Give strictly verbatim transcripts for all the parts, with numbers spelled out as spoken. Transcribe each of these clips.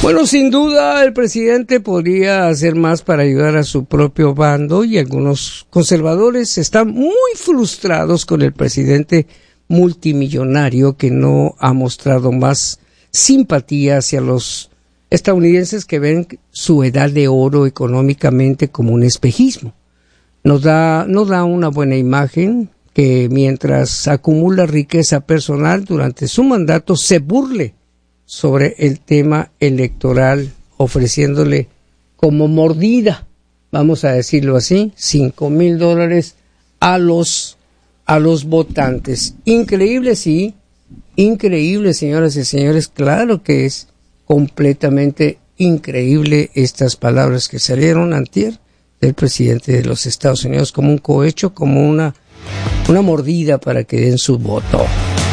Bueno, sin duda el presidente podría hacer más para ayudar a su propio bando y algunos conservadores están muy frustrados con el presidente multimillonario que no ha mostrado más simpatía hacia los estadounidenses que ven su edad de oro económicamente como un espejismo. No da, no da una buena imagen que mientras acumula riqueza personal durante su mandato se burle sobre el tema electoral, ofreciéndole como mordida, vamos a decirlo así, cinco mil dólares a los a los votantes. Increíble, sí, increíble, señoras y señores, claro que es completamente increíble estas palabras que salieron antier del presidente de los Estados Unidos como un cohecho, como una, una mordida para que den su voto.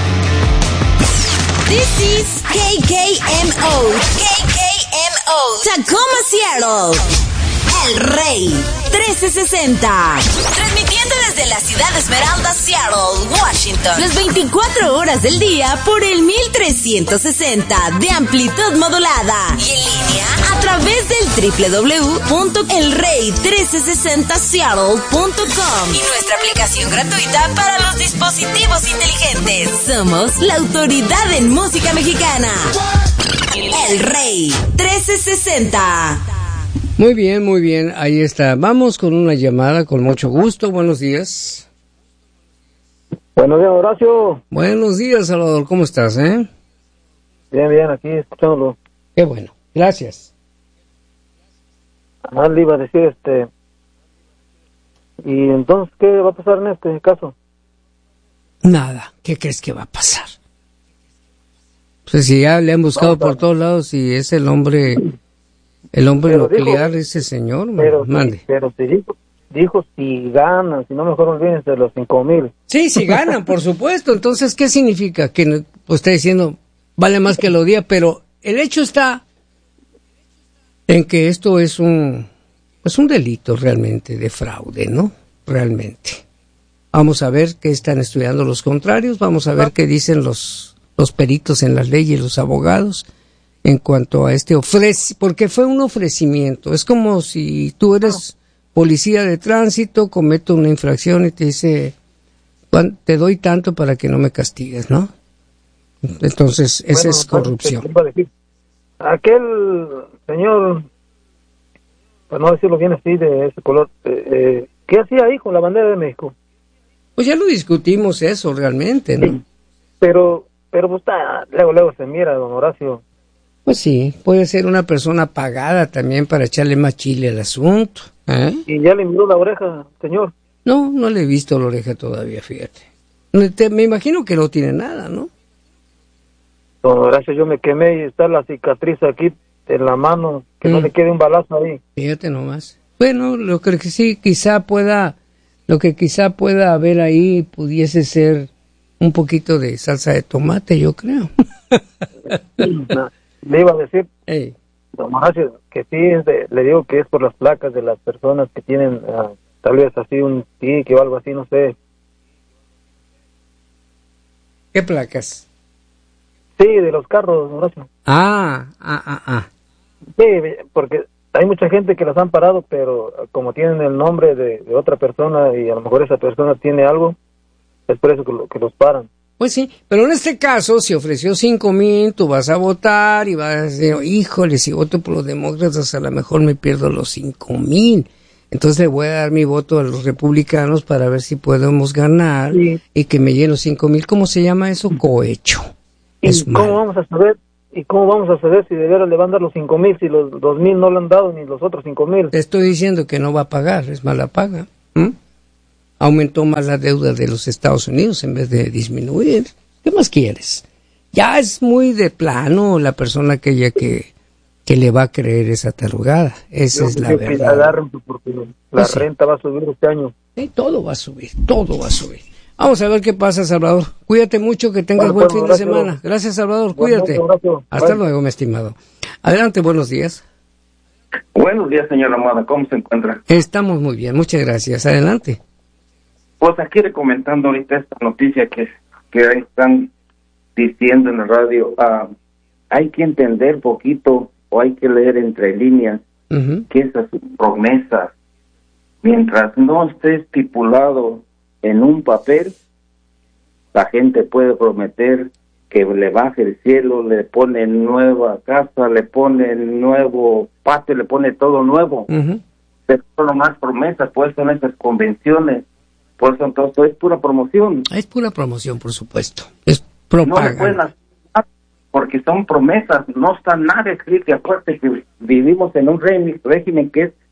This is K K M O. K K M O. Tacoma, Seattle. El Rey trece sesenta. Transmitiendo desde la ciudad de Esmeralda, Seattle, Washington. Las veinticuatro horas del día por el mil trescientos sesenta de amplitud modulada. Y en línea a través del doble u doble u doble u punto el rey trece sesenta seattle punto com. Y nuestra aplicación gratuita para los dispositivos inteligentes. Somos la autoridad en música mexicana. El Rey trece sesenta. Muy bien, muy bien, ahí está. Vamos con una llamada, con mucho gusto. Buenos días. Buenos días, Horacio. Buenos días, Salvador. ¿Cómo estás, eh? Bien, bien, aquí escuchándolo. Qué bueno, gracias. Ah, le iba a decir, este... ¿Y entonces qué va a pasar en este caso? Nada. ¿Qué crees que va a pasar? Pues si ya le han buscado por todos lados y es el hombre... El hombre pero nuclear, dijo, ese señor, pero, mande. Sí, pero si dijo, dijo si ganan, si no mejor olvídense de los cinco mil. Sí, si ganan, por supuesto. Entonces, ¿qué significa? Que pues, está diciendo, vale más que lo día, pero el hecho está en que esto es un, pues un delito realmente de fraude, ¿no? Realmente. Vamos a ver qué están estudiando los contrarios, vamos a ver qué dicen los, los peritos en las leyes, los abogados, en cuanto a este ofrece, porque fue un ofrecimiento. Es como si tú eres policía de tránsito, cometo una infracción y te dice, te doy tanto para que no me castigues, ¿no? Entonces, esa bueno, es corrupción. Aquel señor, para no decirlo bien así, de ese color, eh, eh, ¿qué hacía ahí con la bandera de México? Pues ya lo discutimos eso realmente, ¿no? Sí, pero, pero pues está, luego, luego se mira, don Horacio. Pues sí, puede ser una persona pagada también para echarle más chile al asunto. ¿Eh? ¿Y ya le miró la oreja, señor? No, no le he visto la oreja todavía, fíjate. Te, me imagino que no tiene nada, ¿no? Don Horacio, yo me quemé y está la cicatriz aquí en la mano, que mm. no le quede un balazo ahí. Fíjate nomás. Bueno, lo que sí, quizá pueda, lo que quizá pueda haber ahí pudiese ser un poquito de salsa de tomate, yo creo. No. Le iba a decir, hey, don Horacio, que sí, es de, le digo que es por las placas de las personas que tienen uh, tal vez así un tique o algo así, no sé. ¿Qué placas? Sí, de los carros, don Horacio. Ah, ah, ah, ah. Sí, porque hay mucha gente que las han parado, pero como tienen el nombre de, de otra persona y a lo mejor esa persona tiene algo, es por eso que, lo, que los paran. Pues sí, pero en este caso, si ofreció cinco mil, tú vas a votar y vas a decir, híjole, si voto por los demócratas, a lo mejor me pierdo los cinco mil. Entonces le voy a dar mi voto a los republicanos para ver si podemos ganar sí. y que me llenen los cinco mil. ¿Cómo se llama eso? Cohecho. ¿Y es cómo mal. vamos a saber? ¿Y cómo vamos a saber si de veras le van a dar los cinco mil, si los dos mil no le han dado ni los otros cinco mil? Te estoy diciendo que no va a pagar, es mala paga. ¿Mm? Aumentó más la deuda de los Estados Unidos en vez de disminuir. ¿Qué más quieres? Ya es muy de plano la persona aquella que, que le va a creer esa tarugada. Esa Yo es la verdad. Que agarren porque la pues renta sí. va a subir este año. Sí, todo va a subir, todo va a subir. Vamos a ver qué pasa, Salvador. Cuídate mucho, que tengas bueno, buen fin gracias. de semana. Gracias, Salvador, cuídate. Bueno, Hasta Bye. luego, mi estimado. Adelante, buenos días. Buenos días, señora Amada, ¿cómo se encuentra? Estamos muy bien, muchas gracias. Adelante. Pues aquí comentando ahorita esta noticia que, que están diciendo en la radio, uh, hay que entender poquito o hay que leer entre líneas uh-huh. que esas promesas, mientras no esté estipulado en un papel, la gente puede prometer que le baje el cielo, le pone nueva casa, le pone nuevo patio, le pone todo nuevo. Uh-huh. Pero son más promesas, pues son esas convenciones, pues son todo, todo es pura promoción. Es pura promoción, por supuesto. Es propaganda. No le pueden hacer nada porque son promesas, no está nada escrito. Aparte que vivimos en un régimen que es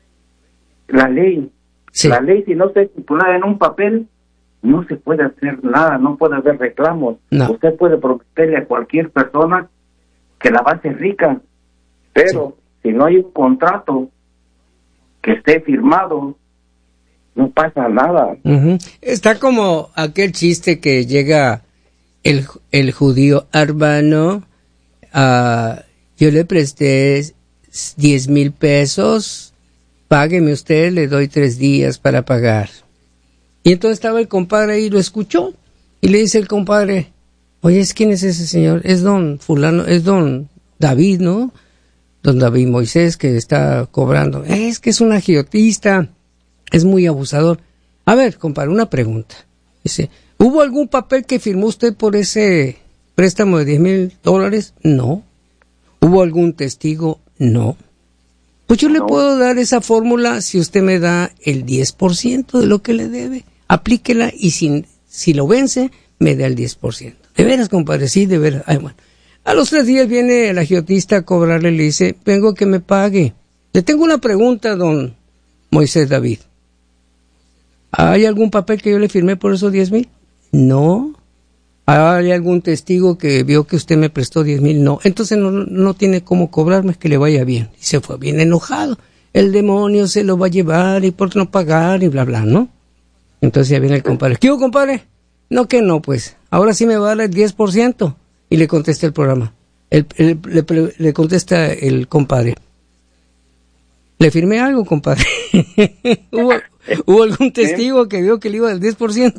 la ley. Sí. La ley, si no está estipulada en un papel, no se puede hacer nada, no puede haber reclamos. No. Usted puede prometerle a cualquier persona que la va a hacer rica, pero sí. si no hay un contrato que esté firmado, no pasa nada. Uh-huh. Está como aquel chiste que llega el, el judío Arbano, uh, yo le presté diez mil pesos, págueme usted, le doy tres días para pagar. Y entonces estaba el compadre ahí, lo escuchó, y le dice el compadre, oye, ¿quién es ese señor? Es don fulano, es don David, ¿no? Don David Moisés, que está cobrando. Es que es un agiotista, es muy abusador. A ver, compadre, una pregunta. Dice, ¿hubo algún papel que firmó usted por ese préstamo de diez mil dólares? No. ¿Hubo algún testigo? No. Pues yo no. le puedo dar esa fórmula si usted me da el diez por ciento de lo que le debe. Aplíquela y si, si lo vence, me da el diez por ciento. De veras, compadre, sí, de veras. Ay, bueno. A los tres días viene el agiotista a cobrarle y le dice, vengo que me pague. Le tengo una pregunta, don Moisés David. ¿Hay algún papel que yo le firmé por esos diez mil? No. ¿Hay algún testigo que vio que usted me prestó diez mil? No. Entonces no, no tiene cómo cobrarme, que le vaya bien. Y se fue bien enojado. El demonio se lo va a llevar y por qué no pagar y bla, bla, ¿no? Entonces ya viene el compadre. ¿Qué hubo, compadre? No, que no, pues. Ahora sí me va a dar el diez por ciento. Y le contesta el programa. El, el, le, le contesta el compadre. ¿Le firmé algo, compadre? ¿Hubo, ¿Hubo algún testigo que vio que le iba al diez por ciento?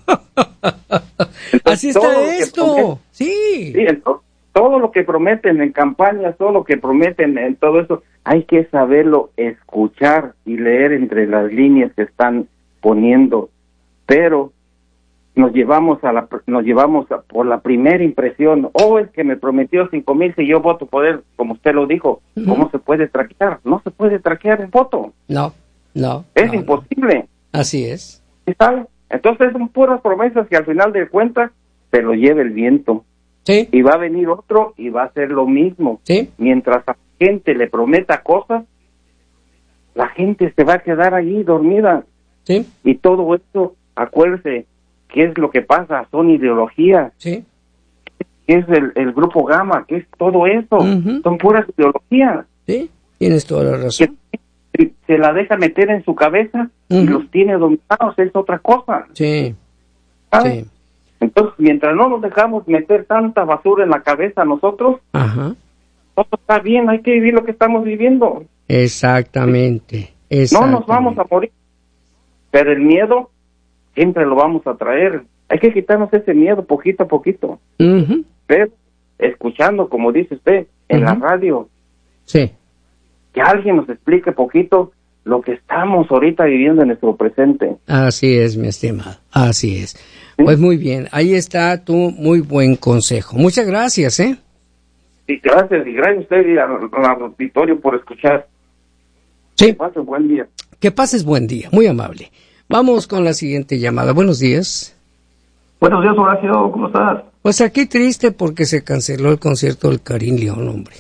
Así está esto. Sí. Sí, entonces, todo lo que prometen en campañas, todo lo que prometen en todo eso, hay que saberlo escuchar y leer entre las líneas que están poniendo. Pero nos llevamos a la nos llevamos a, por la primera impresión. Oh, es que me prometió cinco mil si yo voto por él, como usted lo dijo. Uh-huh. ¿Cómo se puede traquear? No se puede traquear el voto. No, no. Es no, imposible. No. Así es. ¿Sabe? Entonces son puras promesas que al final de cuentas se lo lleva el viento. Sí. Y va a venir otro y va a hacer lo mismo. Sí. Mientras a la gente le prometa cosas, la gente se va a quedar allí dormida. Sí. Y todo esto, acuérdese, ¿qué es lo que pasa? Son ideologías. Sí. ¿Qué es el, el grupo Gamma? ¿Qué es todo eso? Uh-huh. Son puras ideologías. Sí, tienes toda la razón. Que se la deja meter en su cabeza uh-huh. y los tiene dominados, es otra cosa. Sí. ¿Sabes? Sí. Entonces, mientras no nos dejamos meter tanta basura en la cabeza nosotros, ajá. todo está bien, hay que vivir lo que estamos viviendo. Exactamente. Exactamente. No nos vamos a morir, pero el miedo siempre lo vamos a traer. Hay que quitarnos ese miedo poquito a poquito. Uh-huh. Pero escuchando, como dice usted, en uh-huh. la radio. Sí. Que alguien nos explique poquito lo que estamos ahorita viviendo en nuestro presente. Así es, mi estimado. Así es. ¿Sí? Pues muy bien. Ahí está tu muy buen consejo. Muchas gracias, ¿eh? Sí, gracias. Y gracias a usted y al auditorio por escuchar. Sí. Que pases buen día. Que pases buen día. Muy amable. Vamos con la siguiente llamada. Buenos días. Buenos días, Horacio. ¿Cómo estás? Pues aquí triste porque se canceló el concierto del Karim León, hombre.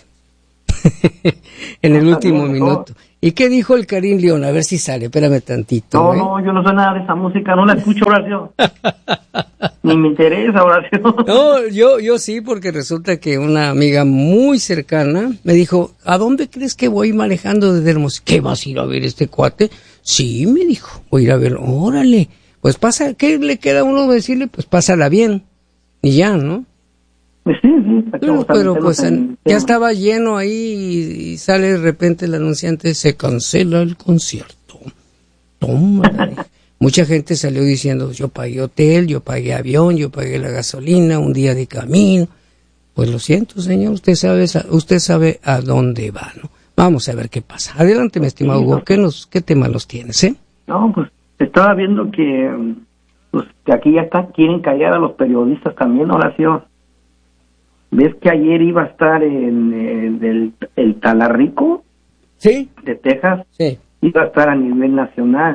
En el último minuto. ¿Y qué dijo el Karim León? A ver si sale. Espérame tantito. No, ¿eh? no, yo no sé nada de esa música. No la escucho, Horacio. Ni me interesa, Horacio. No, yo, yo sí, porque resulta que una amiga muy cercana me dijo, ¿a dónde crees que voy manejando desde Hermosillo? ¿Qué vas a ir a ver este cuate? Sí, me dijo, voy a ir a ver. Órale. Pues pasa, ¿qué le queda a uno decirle? Pues pásala bien. Y ya, ¿no? Pues sí, sí. Pero, pero pues en, ya estaba lleno ahí y, y sale de repente el anunciante, se cancela el concierto. Toma. Mucha gente salió diciendo, yo pagué hotel, yo pagué avión, yo pagué la gasolina, un día de camino. Pues lo siento, señor, usted sabe, usted sabe a dónde va, ¿no? Vamos a ver qué pasa. Adelante, mi estimado sí, Hugo, no, ¿qué, nos, ¿qué tema nos tienes, eh? No, pues estaba viendo que, pues, que aquí ya está, quieren callar a los periodistas también, Horacio. ¿Ves que ayer iba a estar en, en el, el Talarrico? Sí. De Texas. Sí. Iba a estar a nivel nacional.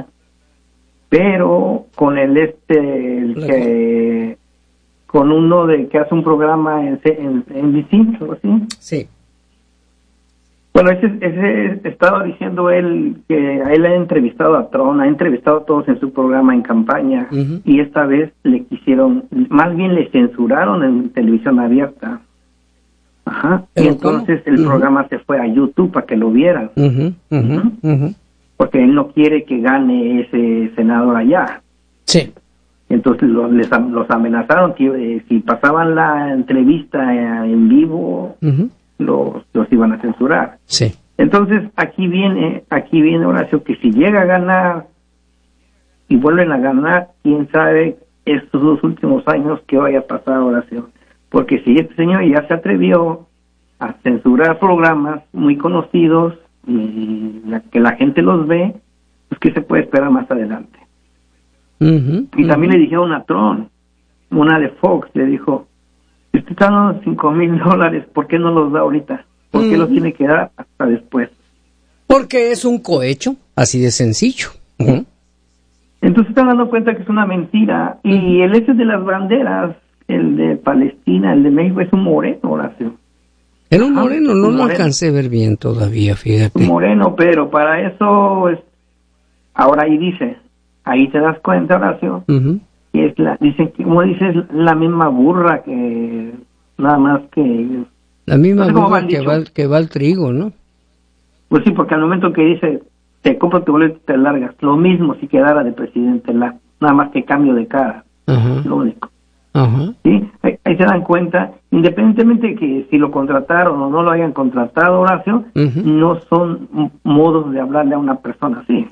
Pero con el este, el que, con uno de que hace un programa en, en, en B C, algo así. Sí. Bueno, ese, ese estaba diciendo él que a él ha entrevistado a Trump, ha entrevistado a todos en su programa en campaña, uh-huh. y esta vez le quisieron, más bien le censuraron en televisión abierta. Ajá. Y entonces ¿cómo? el uh-huh. programa se fue a YouTube para que lo vieran. Uh-huh. Uh-huh. Uh-huh. Porque él no quiere que gane ese senador allá. Sí. Entonces los, les, los amenazaron que eh, si pasaban la entrevista eh, en vivo, uh-huh. los, los iban a censurar. Sí. Entonces aquí viene, aquí viene Horacio, que si llega a ganar y vuelven a ganar, quién sabe estos dos últimos años qué vaya a pasar, Horacio. Porque si este señor ya se atrevió a censurar programas muy conocidos y la, que la gente los ve, pues ¿qué se puede esperar más adelante? Uh-huh, y uh-huh. también le dijeron a Trump, una de Fox, le dijo, si usted está dando cinco mil dólares, ¿por qué no los da ahorita? ¿Por qué uh-huh. los tiene que dar hasta después? Porque es un cohecho, así de sencillo. Uh-huh. Entonces están dando cuenta que es una mentira. Uh-huh. Y el ese de las banderas, el de Palestina, el de México, es un moreno, Horacio. Era un moreno, no lo alcancé a ver bien todavía, fíjate. Un moreno, pero para eso es... Ahora ahí dice, ahí te das cuenta, Horacio, uh-huh. que es la, dicen que, como dices, la misma burra que, nada más que... La misma no burra que va, que va al trigo, ¿no? Pues sí, porque al momento que dice, te compro tu boleto y te largas, lo mismo si quedara de presidente, la, nada más que cambio de cara, uh-huh. lo único. Uh-huh. ¿Sí? Ahí, ahí se dan cuenta, independientemente de que si lo contrataron o no lo hayan contratado, Horacio, uh-huh. no son modos de hablarle a una persona así.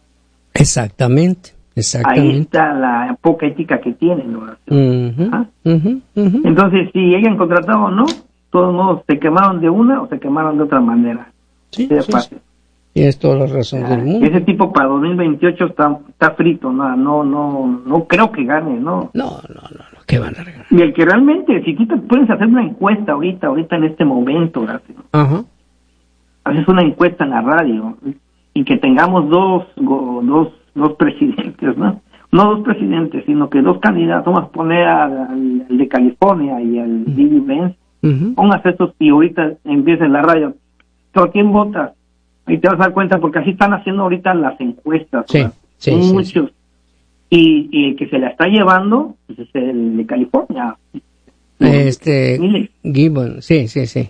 Exactamente, exactamente. Ahí está la poca ética que tienen, Horacio. Uh-huh. ¿Ah? Uh-huh. Uh-huh. Entonces, si hayan contratado o no, de todos modos, se quemaron de una o se quemaron de otra manera. Sí, sí, sí. Tienes toda la razón ah, del mundo. Ese tipo para dos mil veintiocho está está frito, no no no no creo que gane, ¿no? No, no, no, no. ¿Qué van a ganar? Y el que realmente, si tú te puedes hacer una encuesta ahorita, ahorita en este momento, Horacio, uh-huh. haces una encuesta en la radio y que tengamos dos go, dos dos presidentes, ¿no? No dos presidentes, sino que dos candidatos, vamos a poner al, al de California y al uh-huh. Billy Benz, uh-huh. pongas estos y ahorita empieza en la radio. ¿Por quién votas? Ahí te vas a dar cuenta, porque así están haciendo ahorita las encuestas. Sí, sí, muchos. Sí, sí. Y, y el que se la está llevando pues es el de California. Este, Gibbon, sí, sí, sí.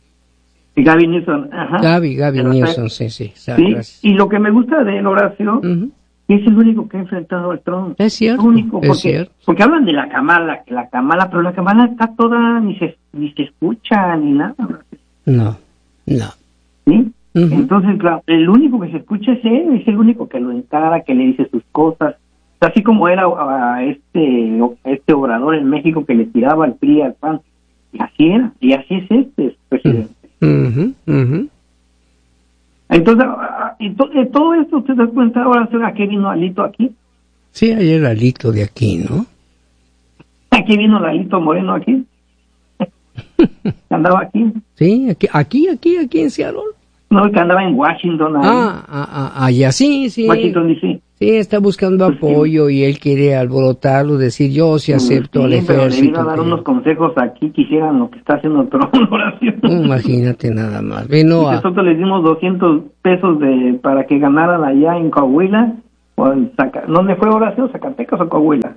Y Gaby Newsom, ajá. Gaby, Gaby Newsom, sí, sí. sí. Y lo que me gusta de él, Horacio, uh-huh. es el único que ha enfrentado al Trump. Es cierto, el único, es porque, cierto. Porque hablan de la Kamala, que la Kamala, pero la Kamala está toda, ni se, ni se escucha, ni nada. Horacio. No, no. ¿Sí? Uh-huh. Entonces, claro, el único que se escucha es él, es el único que lo encara, que le dice sus cosas. Así como era a este este obrador en México que le tiraba al P R I al P A N. Y así era, y así es este presidente. Uh-huh. Uh-huh. Entonces, y to, de todo esto, ¿usted se da cuenta ahora a qué vino Alito aquí? Sí, ayer Alito de aquí, ¿no? ¿A qué vino Alito Moreno aquí? ¿Andaba aquí? Sí, aquí, aquí, aquí, aquí en Seattle. No, que andaba en Washington. Ahí. Ah, ah, ah, allá sí, sí. Washington, D C. Sí, está buscando pues apoyo sí. Y él quiere alborotarlo, decir yo sí acepto sí, al ejército. Pero le vino a dar que... unos consejos aquí que hicieran lo que está haciendo Trump. Imagínate nada más. Vino a... Nosotros les dimos doscientos pesos de para que ganaran allá en Coahuila. O en Zaca... ¿Dónde fue Horacio? ¿Zacatecas o Coahuila?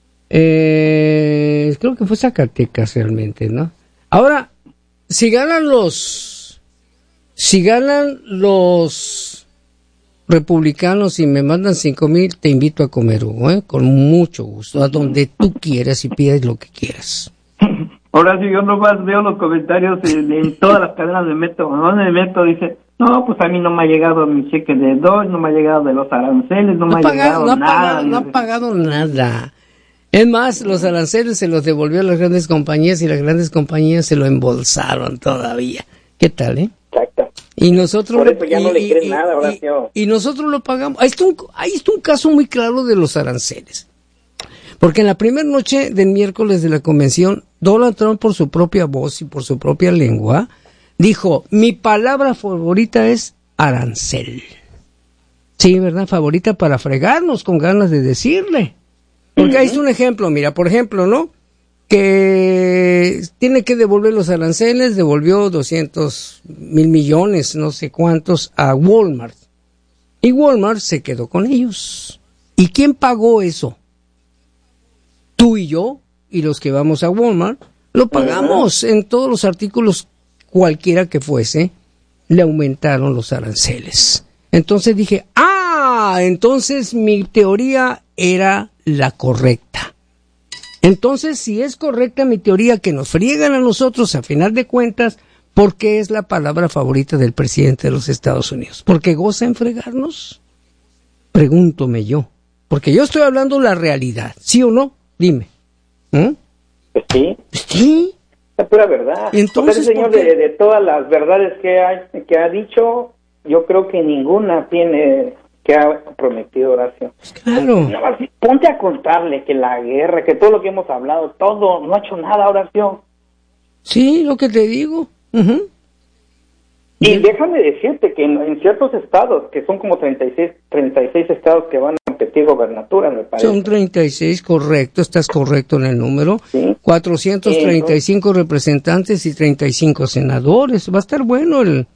Eh, creo que fue Zacatecas realmente, ¿no? Ahora, si ganan los... Si ganan los... republicanos y me mandan cinco mil, te invito a comer, Hugo, ¿eh? Con mucho gusto, a donde tú quieras y pides lo que quieras. Ahora sí, yo nomás veo los comentarios en, en todas las cadenas de Metro, donde Metro dice, no, pues a mí no me ha llegado mi cheque de Dodge, no me ha llegado de los aranceles, no, no me ha pagado, llegado no nada. Pagado, no ha pagado nada. Es más, los aranceles se los devolvió a las grandes compañías y las grandes compañías se lo embolsaron todavía. ¿Qué tal, eh? Exacto. Y nosotros Por eso ya y, no le y, creen y, nada, Horacio. Y, y nosotros lo pagamos. Ahí está, un, ahí está un caso muy claro de los aranceles. Porque en la primera noche del miércoles de la convención, Donald Trump, por su propia voz y por su propia lengua, dijo, mi palabra favorita es arancel. Sí, ¿verdad? Favorita para fregarnos con ganas de decirle. Porque ahí es un ejemplo, mira, por ejemplo, ¿no? Que tiene que devolver los aranceles, devolvió doscientos mil millones, no sé cuántos, a Walmart. Y Walmart se quedó con ellos. ¿Y quién pagó eso? Tú y yo, y los que vamos a Walmart, lo pagamos. En todos los artículos, cualquiera que fuese, le aumentaron los aranceles. Entonces dije, ah, entonces mi teoría era la correcta. Entonces, si es correcta mi teoría que nos friegan a nosotros, a final de cuentas, ¿por qué es la palabra favorita del presidente de los Estados Unidos? ¿Porque goza en fregarnos? Pregúntome yo. Porque yo estoy hablando la realidad, ¿sí o no? Dime. ¿Mm? Pues sí. Sí. Es pura verdad. Entonces, el señor, de, de todas las verdades que ha, que ha dicho, yo creo que ninguna tiene que ha prometido, Horacio. Claro. No, así, ponte a contarle que la guerra, que todo lo que hemos hablado, todo, no ha hecho nada, Horacio. Sí, lo que te digo. Uh-huh. Y ¿sí? Déjame decirte que en, en ciertos estados, que son como treinta y seis, treinta y seis estados que van a competir gobernaturas, me parece. Son treinta y seis, correcto, estás correcto en el número. ¿Sí? cuatrocientos treinta y cinco sí, representantes y treinta y cinco senadores. Va a estar bueno el...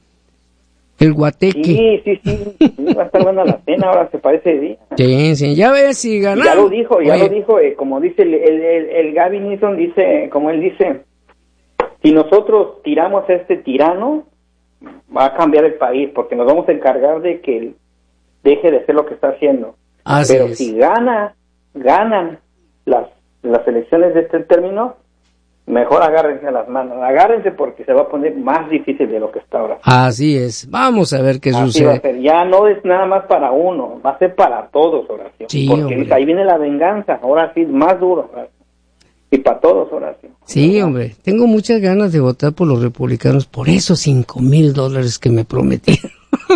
El guateque. Sí, sí, sí, sí, va a estar buena la cena, ahora se parece de día. Sí, sí, ya ves si ganamos. Ya lo dijo, ya Oye. lo dijo, eh, como dice el, el, el, el Gavin Newsom, dice, como él dice, si nosotros tiramos a este tirano, va a cambiar el país, porque nos vamos a encargar de que él deje de hacer lo que está haciendo. Así Pero es. si gana, ganan las, las elecciones de este término, mejor agárrense a las manos, agárrense porque se va a poner más difícil de lo que está ahora. Así es, vamos a ver qué Así sucede. va a ser. Ya no es nada más para uno, va a ser para todos, Horacio. Sí, porque hombre. ahí viene la venganza, ahora sí, más duro, Horacio. Y para todos, Horacio. Sí, hombre, tengo muchas ganas de votar por los republicanos por esos cinco mil dólares que me prometieron.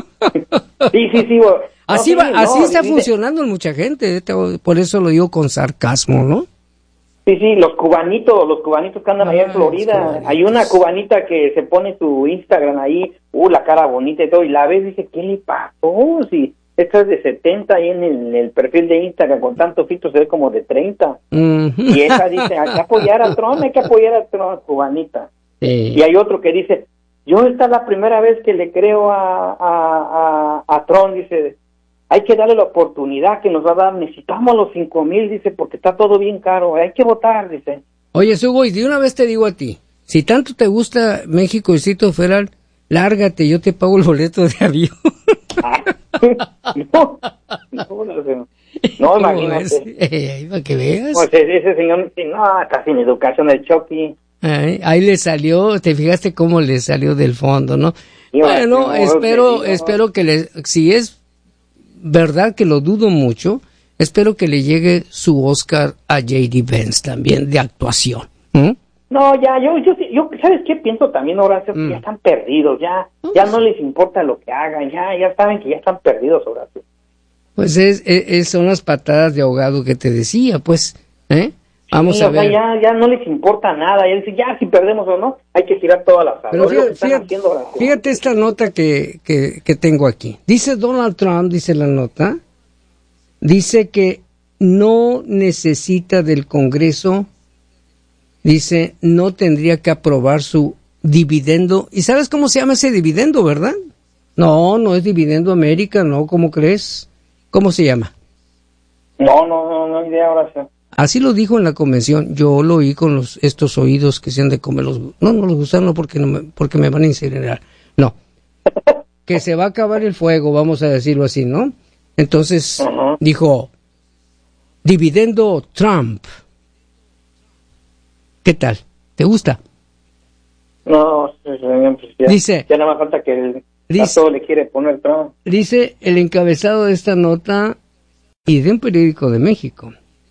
Sí, sí, sí. Bueno, así no, va, sí, así no, está sí, funcionando en mucha gente, eh, por eso lo digo con sarcasmo, ¿no? Sí, sí, los cubanitos, los cubanitos que andan ah, allá en Florida. Hay una cubanita que se pone su Instagram ahí, uh, la cara bonita y todo, y la ves y dice, ¿qué le pasó? Si esta es de setenta ahí en el, en el perfil de Instagram, con tantos filtros se ve como de treinta. Mm. Y esa dice, hay que apoyar a Trump, hay que apoyar a Trump, cubanita. Sí. Y hay otro que dice, yo esta es la primera vez que le creo a, a, a, a Trump, dice, hay que darle la oportunidad que nos va a dar, necesitamos los cinco mil, dice, porque está todo bien caro, hay que votar, dice. Oye, Hugo, y de una vez te digo a ti, si tanto te gusta México y Distrito Federal, lárgate, yo te pago el boleto de avión. Ah, no, no, no, no, imagínate. Eh, para que veas. Pues ese señor, no, está sin educación el Chucky. Ahí, ahí le salió, te fijaste cómo le salió del fondo, ¿no? Y bueno, no, espero, no. espero que le, si es verdad que lo dudo mucho, espero que le llegue su Oscar a J D Vance también de actuación. ¿Mm? No, ya, yo, yo, yo, ¿sabes qué pienso también, Horacio? Mm. Ya están perdidos, ya, ya no les importa lo que hagan, ya, ya saben que ya están perdidos, Horacio. Pues es, es, es son las patadas de ahogado que te decía, pues, ¿eh? Vamos sí, a o sea, ver. ya, ya no les importa nada, ya, ya si perdemos o no, hay que tirar todas las Pero armas. fíjate, fíjate, fíjate esta nota que, que, que tengo aquí. Dice Donald Trump, dice la nota, dice que no necesita del Congreso, dice, no tendría que aprobar su dividendo. ¿Y sabes cómo se llama ese dividendo, verdad? No, no es Dividendo América, no, ¿cómo crees? ¿Cómo se llama? No, no, no, no hay idea, Horacio. Así lo dijo en la convención, yo lo oí con los estos oídos que se han de comer los... No, no los gusanos porque, no me, porque me van a incinerar. No, que se va a acabar el fuego, vamos a decirlo así, ¿no? Entonces, uh-huh. dijo, dividendo Trump. ¿Qué tal? ¿Te gusta? No, señor, pues ya, dice, ya nada más falta que el, dice, a todo le quiere poner Trump. Dice el encabezado de esta nota y de un periódico de México.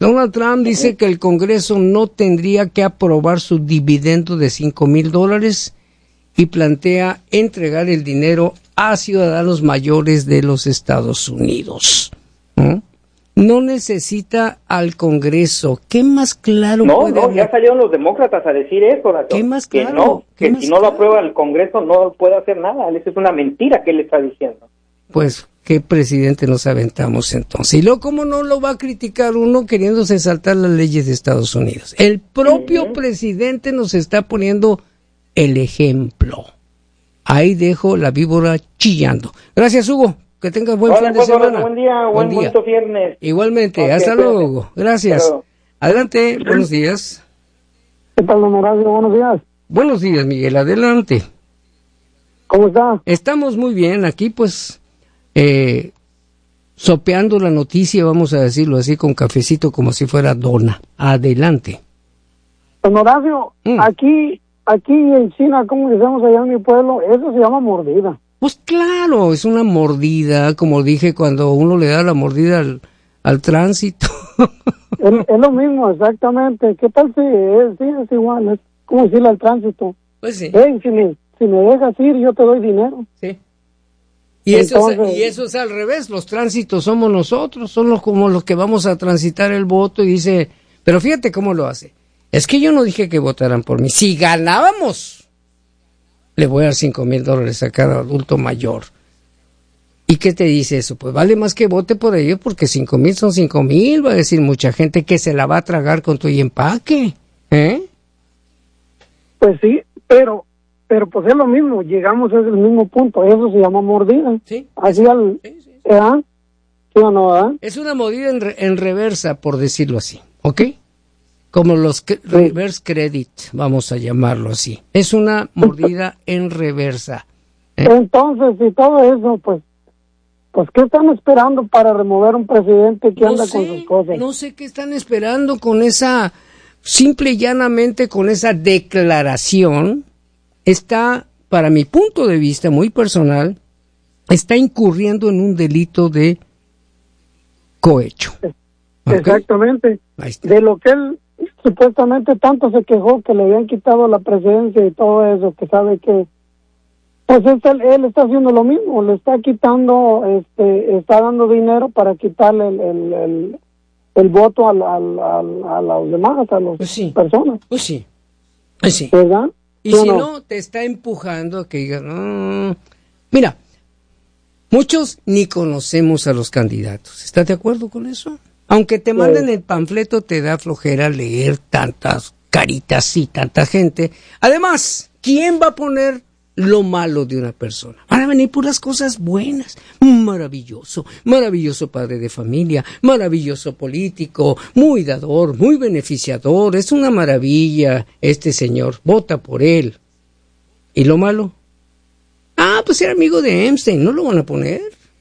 Donald Trump dice que el Congreso no tendría que aprobar su dividendo de cinco mil dólares y plantea entregar el dinero a ciudadanos mayores de los Estados Unidos. ¿Mm? No necesita al Congreso. ¿Qué más claro no, puede No, no, ya salieron los demócratas a decir eso, Horacio. ¿Qué más claro? Que no, ¿Qué que más si no claro? lo aprueba el Congreso no puede hacer nada. Esa es una mentira que él está diciendo. Pues, ¿qué presidente nos aventamos entonces? Y luego, ¿cómo no lo va a criticar uno queriéndose saltar las leyes de Estados Unidos? El propio uh-huh. presidente nos está poniendo el ejemplo. Ahí dejo la víbora chillando. Gracias, Hugo. Que tengas buen Hola, fin de pues, semana. Buen día, buen, buen día. viernes. Igualmente. Okay, hasta luego, Hugo. Gracias. Pero... Adelante. Buenos días. ¿Qué tal, don Horacio? Buenos días. Buenos días, Miguel. Adelante. ¿Cómo está? Estamos muy bien. Aquí, pues, eh, sopeando la noticia, vamos a decirlo así, con cafecito como si fuera dona. Adelante. Don Horacio, mm. aquí, aquí en China, como decimos allá en mi pueblo, eso se llama mordida. Pues claro, es una mordida, como dije, cuando uno le da la mordida al, al tránsito. es, es lo mismo, exactamente. ¿Qué tal si es, sí, es igual? Es como decirle al tránsito. Pues sí. Hey, si me, si me dejas ir, yo te doy dinero. Sí. Y, Entonces, eso es, y eso es al revés, los tránsitos somos nosotros, son los, como los que vamos a transitar el voto y dice, pero fíjate cómo lo hace. Es que yo no dije que votaran por mí. Si ganábamos, le voy a dar cinco mil dólares a cada adulto mayor. ¿Y qué te dice eso? Pues vale más que vote por ellos porque cinco mil son cinco mil, va a decir mucha gente que se la va a tragar con tu empaque. ¿Eh? Pues sí, pero... Pero pues es lo mismo, llegamos a ese mismo punto, eso se llama mordida. Sí. Así al... Sí, sí, sí. ¿Eh? ¿Sí o no, verdad? Es una mordida en, re, en reversa, por decirlo así, ¿ok? Como los que, sí. reverse credit, vamos a llamarlo así. Es una mordida en reversa. ¿eh? Entonces, y todo eso, pues, pues, ¿qué están esperando para remover un presidente que no anda sé, con sus cosas? No sé qué están esperando con esa, simple y llanamente con esa declaración. Está, para mi punto de vista muy personal, está incurriendo en un delito de cohecho. ¿Okay? Exactamente. De lo que él supuestamente tanto se quejó que le habían quitado la presidencia y todo eso, que sabe que pues él, él está haciendo lo mismo, le está quitando, este, está dando dinero para quitarle el, el, el, el voto al, al, al, a los demás, a las pues sí. personas. Pues sí, pues sí. ¿Verdad? Y si no? no, te está empujando a que digas, no. Mira, muchos ni conocemos a los candidatos. ¿Estás de acuerdo con eso? Aunque te manden el panfleto, te da flojera leer tantas caritas y tanta gente. Además, ¿quién va a poner lo malo de una persona? Van a venir puras cosas buenas. Maravilloso, maravilloso padre de familia, maravilloso político, muy dador, muy beneficiador. Es una maravilla este señor. Vota por él. ¿Y lo malo? Ah, pues era amigo de Epstein. ¿No lo van a poner?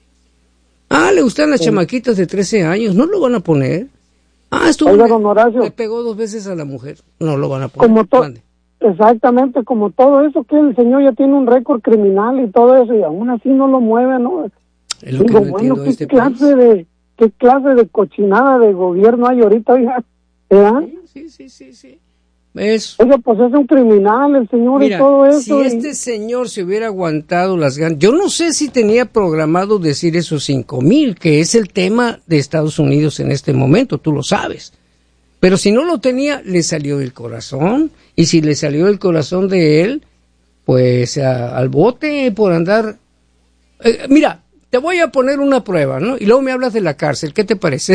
Ah, le gustan las sí. chamaquitas de trece años. ¿No lo van a poner? Ah, estuvo... Oiga, don Horacio, le pegó dos veces a la mujer. No lo van a poner. Como to- Exactamente, como todo eso, que el señor ya tiene un récord criminal y todo eso, y aún así no lo mueve, ¿no? Es lo Digo, que no bueno, ¿qué este clase país? de qué clase de cochinada de gobierno hay ahorita, oiga? ¿verdad? Sí, sí, sí, sí. Eso. Oiga, pues es un criminal el señor. Mira, y todo eso. si y... este señor se hubiera aguantado las ganas, yo no sé si tenía programado decir esos cinco mil, que es el tema de Estados Unidos en este momento, tú lo sabes. Pero si no lo tenía, le salió del corazón. Y si le salió del corazón de él, pues a, al bote por andar... Eh, mira, te voy a poner una prueba, ¿no? Y luego me hablas de la cárcel, ¿qué te parece?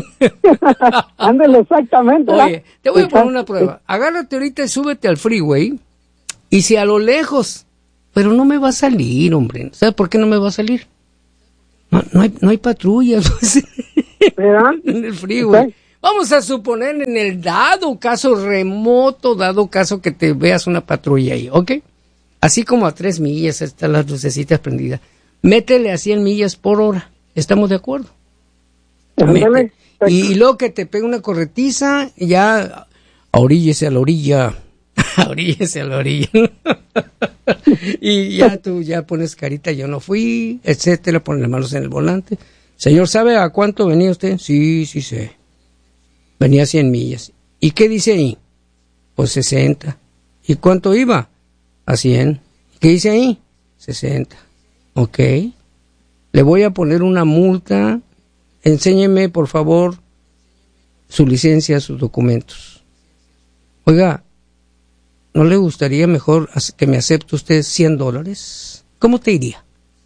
Ándale, exactamente. Oye, te voy a poner una prueba. Agárrate ahorita y súbete al freeway. Y si a lo lejos... Pero no me va a salir, hombre. ¿Sabes por qué no me va a salir? No, no hay, no hay patrullas. ¿verdad? En el freeway. ¿Sí? Vamos a suponer en el dado caso remoto, dado caso que te veas una patrulla ahí, ¿ok? Así como a tres millas están las lucecitas prendidas. Métele a cien millas por hora. ¿Estamos de acuerdo? Mete. Y luego que te pegue una corretiza, ya oríllese a la orilla. Oríllese a la orilla. Y ya tú ya pones carita, yo no fui, etcétera, pones las manos en el volante. Señor, ¿sabe a cuánto venía usted? Sí, sí sé. venía a cien millas. ¿Y qué dice ahí? Pues sesenta. ¿Y cuánto iba? A cien. ¿Qué dice ahí? sesenta. Ok. Le voy a poner una multa. Enséñeme, por favor, su licencia, sus documentos. Oiga, ¿no le gustaría mejor que me acepte usted cien dólares? ¿Cómo te iría?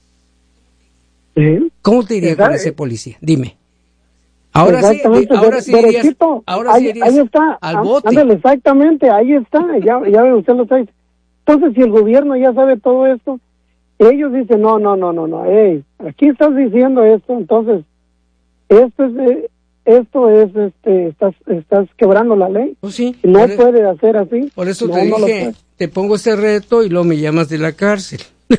¿Sí? ¿Cómo te iría con ese policía? Dime. Ahora sí, ahora sí irías, ahora sí irías ahí está, al bote. Ándale, exactamente, ahí está, ya, ya ve, usted lo está diciendo. Entonces, si el gobierno ya sabe todo esto, ellos dicen, no, no, no, no, no, hey, aquí estás diciendo esto, entonces, esto es, eh, esto es, este, estás, estás quebrando la ley. Pues sí, no puede eso, hacer así. Por eso no, te no dije, te pongo este reto y luego me llamas de la cárcel.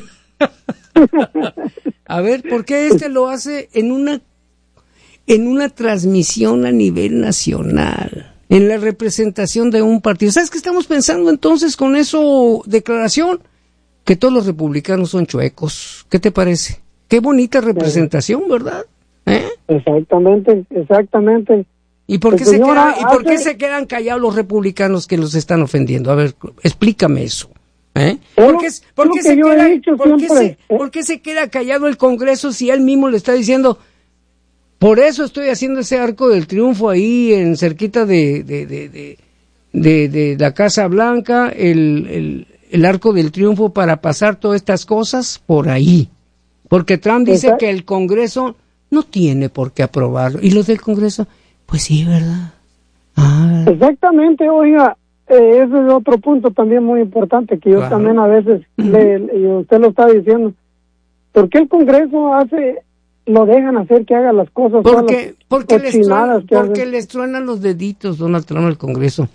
A ver, ¿por qué este lo hace en una en una transmisión a nivel nacional, en la representación de un partido? ¿Sabes qué estamos pensando entonces con eso, declaración? Que todos los republicanos son chuecos. ¿Qué te parece? Qué bonita representación, ¿verdad? ¿Eh? Exactamente, exactamente. ¿Y por qué, se quedan, ¿y por qué se quedan callados los republicanos que los están ofendiendo? A ver, explícame eso. ¿Eh? ¿Por qué, por qué se queda, por qué se, por qué se queda callado el Congreso si él mismo le está diciendo, por eso estoy haciendo ese Arco del Triunfo ahí en cerquita de de de de, de, de la Casa Blanca, el, el, el Arco del Triunfo, para pasar todas estas cosas por ahí? Porque Trump dice Exacto. que el Congreso no tiene por qué aprobarlo. ¿Y los del Congreso? Pues sí, ¿verdad? Ah. Exactamente, oiga. Eh, ese es otro punto también muy importante que yo claro. también a veces, le, y usted lo está diciendo, ¿por qué el Congreso hace, lo dejan hacer que haga las cosas? Porque, porque, les, truenan, porque les truenan los deditos, Donald Trump, al Congreso.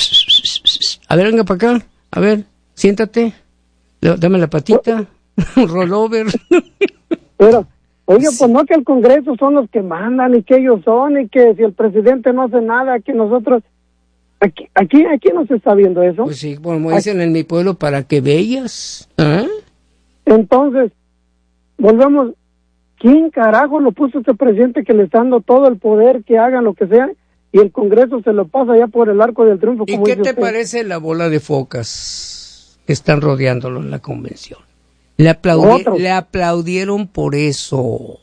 A ver, venga para acá, a ver, siéntate, dame la patita, rollover. Pero, oiga, pues no que el Congreso son los que mandan y que ellos son y que si el presidente no hace nada, que nosotros... Aquí, aquí, aquí no se está viendo eso. Pues sí, como dicen en mi pueblo, para que veas. ¿Eh? Entonces, volvemos, ¿quién carajo lo puso este presidente que le está dando todo el poder, que hagan lo que sea, y el Congreso se lo pasa ya por el Arco del Triunfo? ¿Y qué te usted? parece la bola de focas que están rodeándolo en la convención? Le, aplaudi- le aplaudieron por eso.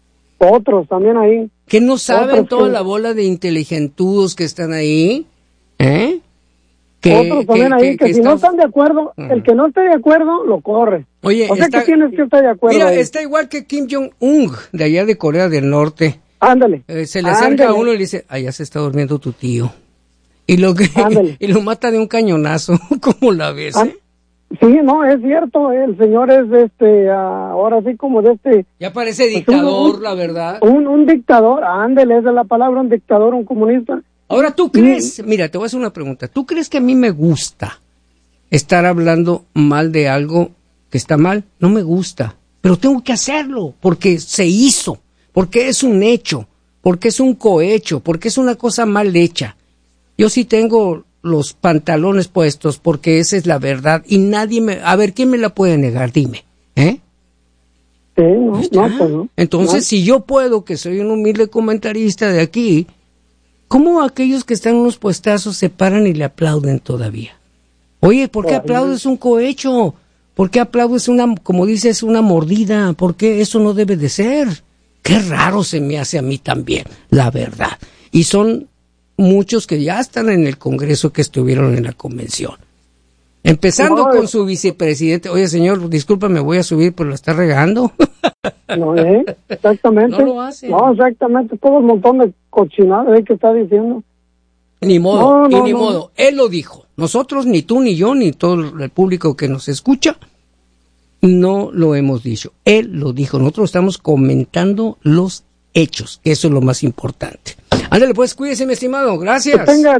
Otros también ahí. ¿Que no saben Otros toda que... la bola de inteligentudos que están ahí? ¿Eh? Que, Otros también que, ahí, que, que, que si está... no están de acuerdo, uh-huh. el que no esté de acuerdo, lo corre. Oye, o sea está... que tienes que estar de acuerdo. Mira, ahí. Está igual que Kim Jong-un, de allá de Corea del Norte. Ándale. Eh, se le acerca Ándale. a uno y le dice, allá se está durmiendo tu tío. Y lo que y lo mata de un cañonazo. ¿Cómo la ves? Ah, eh? Sí, no, es cierto, el señor es este, uh, ahora sí como de este... Ya parece dictador, un, la verdad. Un, un dictador, ándale, esa es la palabra, un dictador, un comunista. Ahora, ¿tú crees? Mira, te voy a hacer una pregunta. ¿Tú crees que a mí me gusta estar hablando mal de algo que está mal? No me gusta, pero tengo que hacerlo porque se hizo, porque es un hecho, porque es un cohecho, porque es una cosa mal hecha. Yo sí tengo los pantalones puestos porque esa es la verdad y nadie me... A ver, ¿quién me la puede negar? Dime, ¿eh? Sí, no, no, pues no. Entonces, no. si yo puedo, que soy un humilde comentarista de aquí... ¿Cómo aquellos que están en unos puestazos se paran y le aplauden todavía? Oye, ¿por qué aplaudes un cohecho? ¿Por qué aplaudes una, como dices, una mordida? ¿Por qué eso no debe de ser? Qué raro se me hace a mí también, la verdad. Y son muchos que ya están en el Congreso, que estuvieron en la convención. Empezando no, con su vicepresidente. Oye, señor, disculpa, me voy a subir, pero lo está regando. No, ¿eh? Exactamente. No lo hace. No, exactamente. Todo un montón de cochinadas ¿eh? que está diciendo. Ni modo, no, no, y ni no. modo. Él lo dijo. Nosotros, ni tú, ni yo, ni todo el público que nos escucha, no lo hemos dicho. Él lo dijo. Nosotros estamos comentando los hechos, que eso es lo más importante. Ándale, pues, cuídese, mi estimado. Gracias.